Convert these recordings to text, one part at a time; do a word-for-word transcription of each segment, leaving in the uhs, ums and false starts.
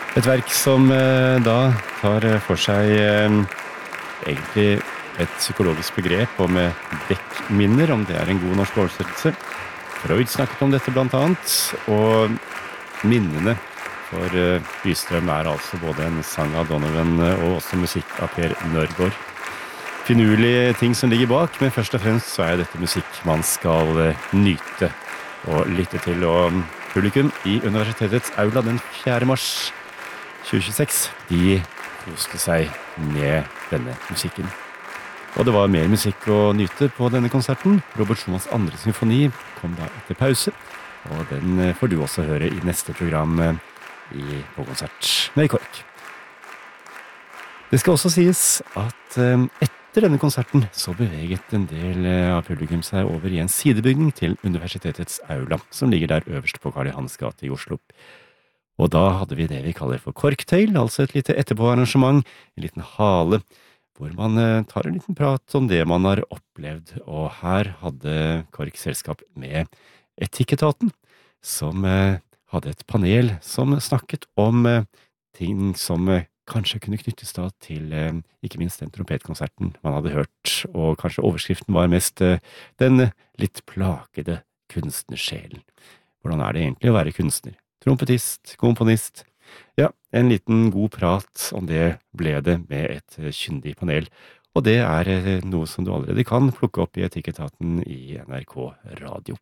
Et verk som eh, da tar for seg eh, egentlig et psykologisk begrep om eh, dekkminner, om det er en god norsk oversettelse. Freud snakket om dette blant annet, og minnene for eh, Bystrøm er altså både en sang av Donovan eh, og også musikk av Per Nørgaard. Finurlige ting som ligger bak, men først og fremst så er dette musikk man skal eh, nyte og lytte til, og publikum i Universitetets aula den fjerde mars tjue tjueseks, de koste seg med denne musikken. Og det var mer musikk å nyte på denne konserten. Robert Schumanns andre symfoni kom da etter pause, og den får du også høre i neste program i på konsert med KORK. Det skal også sies at etter denne konserten så beveget en del av publikum seg over i en sidebygning til Universitetets aula, som ligger der øverst på Karl Johans gate i Oslo. Og da hadde vi det vi kaller for Korktail, altså et lite etterpåarrangement, en liten hale, hvor man tar en liten prat om det man har opplevd. Og her hadde KORK selskap med Etikketaten, som hadde et panel som snakket om ting som kanskje kunne knyttes da til ikke minst den trompetkonserten man hadde hørt, og kanskje overskriften var mest den litt plagede kunstnersjelen. Hvordan er det egentlig å være kunstner? Trompetist, komponist. Ja, en liten god prat om det ble det med et kyndig panel, og det er noe som du allerede kan plukke opp i Etikketaten i N R K Radio.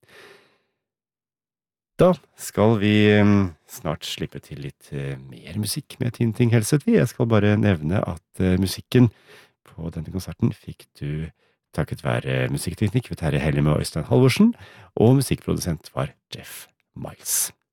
Da skal vi snart slippe til litt mer musikk med Tinting Helsetvi. Jeg skal bare nevne at musikken på denne konserten fikk du takket være musikkteknikk ved Terje Hellem og Øystein Halvorsen, og musikkprodusent var Jeff Miles.